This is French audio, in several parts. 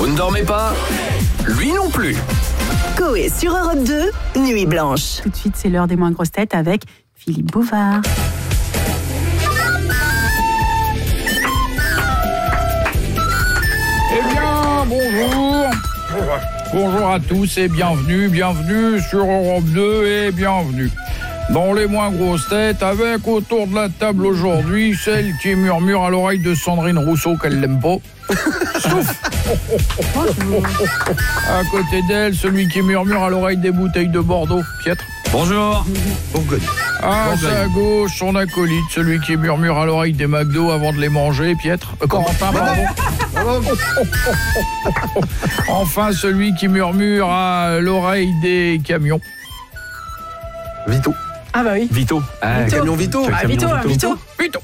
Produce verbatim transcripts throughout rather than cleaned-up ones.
Vous ne dormez pas? Lui non plus. Coé sur Europe deux, Nuit Blanche. Tout de suite, c'est l'heure des moins grosses têtes avec Philippe Bouvard. Eh bien, bonjour. Bonjour à tous et bienvenue, bienvenue sur Europe deux et bienvenue dans les moins grosses têtes avec autour de la table aujourd'hui celle qui murmure à l'oreille de Sandrine Rousseau qu'elle l'aime pas. Sauf à côté d'elle, celui qui murmure à l'oreille des bouteilles de Bordeaux, Pietre. Bonjour. À sa gauche, son acolyte, celui qui murmure à l'oreille des McDo avant de les manger, Pietre. Euh, Corentin, pardon. Enfin, celui qui murmure à l'oreille des camions. Vito. Ah bah oui. Vito. Ah, Vito. Camion Vito. Ah, Vito, Vito. Vito. Vito.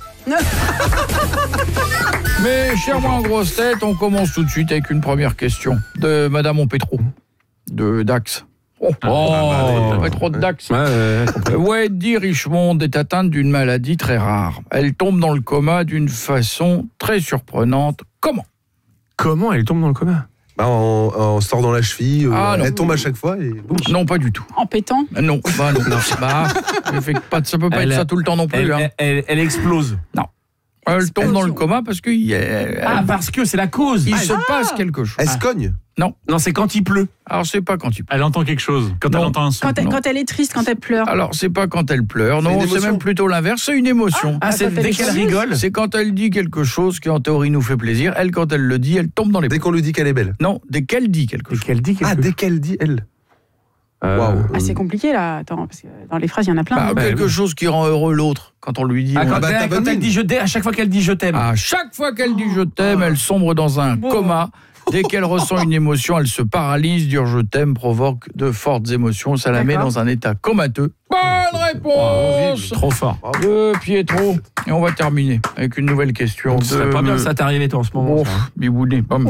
Mais, chers moins grosses têtes, on commence tout de suite avec une première question de Madame Onpetro, de Dax. Oh, oh Petro de Dax. Ouais, ouais, ouais. Wendy Richmond est atteinte d'une maladie très rare. Elle tombe dans le coma d'une façon très surprenante. Comment ? Comment elle tombe dans le coma ? Bah, on, on sort dans la cheville, euh, Ah, non. elle tombe à chaque fois et boum. Non, pas du tout. En pétant. Non, bah non. bah, ça, pas, ça peut pas Elle être a- ça tout le temps non plus. elle, hein. elle, elle, elle explose. Non. Elle tombe dans le coma parce qu'il y a- Ah, parce que c'est la cause. il Ah, se passe quelque chose. Elle se cogne. Non, c'est quand il pleut. Alors, c'est pas quand il pleure. Elle entend quelque chose, quand Non. elle entend un son. Quand elle, Non. quand elle est triste, quand elle pleure. Alors, c'est pas quand elle pleure. C'est Non, une c'est émotion. même plutôt l'inverse. C'est une émotion. Ah, c'est quand elle dès est qu'elle curieuse. rigole. C'est quand elle dit quelque chose qui, en théorie, nous fait plaisir. Elle, quand elle le dit, elle tombe dans les Dès qu'on lui dit qu'elle est belle. Non, dès qu'elle dit quelque chose. Qu'elle dit quelque Ah, chose. dès qu'elle dit elle. Euh, Waouh. Ah, c'est compliqué là. Attends, parce que dans les phrases, il y en a plein. Bah, hein. bah, quelque oui. chose qui rend heureux l'autre quand on lui dit. Ah, on- quand, bah, elle- t'as quand bonne elle mine. dit je t'aime, à chaque fois qu'elle dit je t'aime. À chaque fois qu'elle dit je t'aime, elle sombre dans un coma. Dès qu'elle ressent une émotion, elle se paralyse. Dire je t'aime provoque de fortes émotions. Ça la met D'accord. dans un état comateux. Bonne réponse Trop fort. de Pietro. Et on va terminer avec une nouvelle question. Ce serait de pas bien me- que ça t'arrivait toi en ce moment. Oh, ça, hein. bibounet, bam.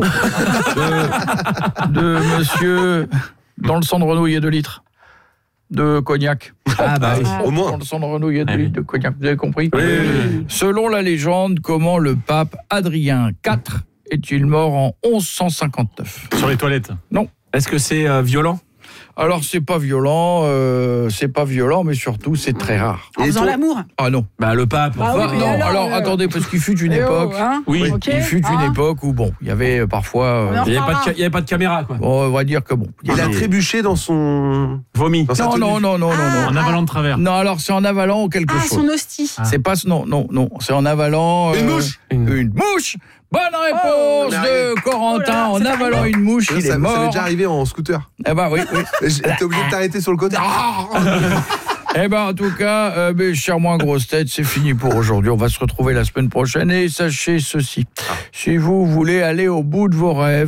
de, de monsieur dans le sang de Renault, il y a deux litres de cognac. Ah bah oui. Ah. Au Dans moins. le sang de Renault, il y a deux Ah oui. litres de cognac. Vous avez compris? Oui, oui, oui. Selon la légende, comment le pape Adrien quatre est-il mort en onze cent cinquante-neuf? Sur les toilettes. Est-ce que c'est euh, violent ? Alors, c'est pas violent, euh, c'est pas violent, mais surtout, c'est très rare. En Et faisant toi- l'amour. Ah non. Bah le pape. Ah oui, Ah, mais non, alors, alors, euh, attendez, parce qu'il fut une Eh oh, époque... hein. Oui. Ok. Il fut une Ah. époque où, bon, il y avait euh, parfois... euh, Mais Il n'y avait, pas de reparlera. ca- il y avait pas de caméra quoi. bon, on va dire que bon... il y Il a avait- trébuché dans son. Vomi. Dans sa Non, tenue. non, non, non, non, non. En avalant de travers. Non, alors c'est en avalant quelque Ah, chose. son hostie. Ah. C'est pas... Non, non, non. C'est en avalant... Une euh, mouche. Une- Une mouche. Bonne réponse Oh, de Corentin. Oh là, En c'est avalant une mouche, Ça, il ça, est ça m'est mort. déjà arrivé en scooter. Eh ben oui, oui. T'es obligé de t'arrêter sur le côté. Eh ben en tout cas, euh, mes chers moins grosses têtes, c'est fini pour aujourd'hui. On va se retrouver la semaine prochaine et sachez ceci. Si vous voulez aller au bout de vos rêves,